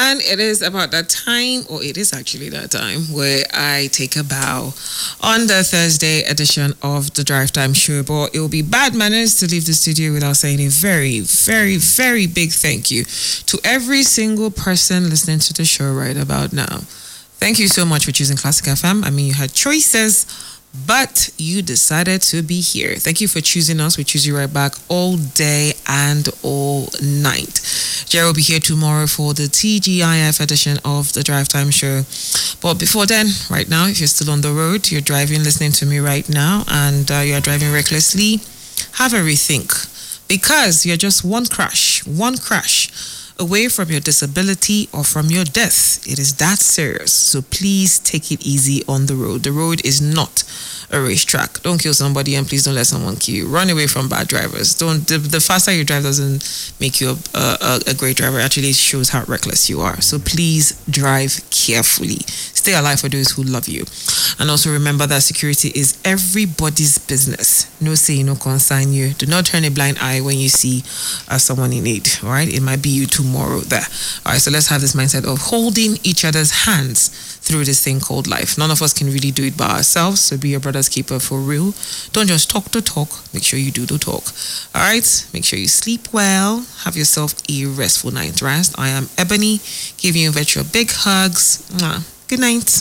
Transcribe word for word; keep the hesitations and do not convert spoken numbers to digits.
And it is about that time, or it is actually that time, where I take a bow on the Thursday edition of the Drive Time Show. But it will be bad manners to leave the studio without saying a very, very, very big thank you to every single person listening to the show right about now. Thank you so much for choosing Classic F M. I mean, you had choices, but you decided to be here. Thank you for choosing us. We choose you right back all day and all night. Jerry will be here tomorrow for the T G I F edition of the Drive Time Show. But before then, right now, if you're still on the road, you're driving, listening to me right now, and uh, you're driving recklessly, have a rethink. Because you're just one crash, one crash away from your disability or from your death. It is that serious. So please take it easy on the road. The road is not a racetrack. Don't kill somebody, and please don't let someone kill you. Run away from bad drivers. Don't. The, the faster you drive doesn't make you a, a, a great driver. It actually shows how reckless you are. So please drive carefully. Stay alive for those who love you. And also remember that security is everybody's business. No say, no concern you. Do not turn a blind eye when you see uh, someone in need. All right? It might be you tomorrow there. All right, so let's have this mindset of holding each other's hands through this thing called life. None of us can really do it by ourselves, so be your brother's keeper for real. Don't just talk the talk, make sure you do the talk. All right, make sure you sleep well, have yourself a restful night's rest. I am Ebony, giving you virtual big hugs. Mwah. Good night.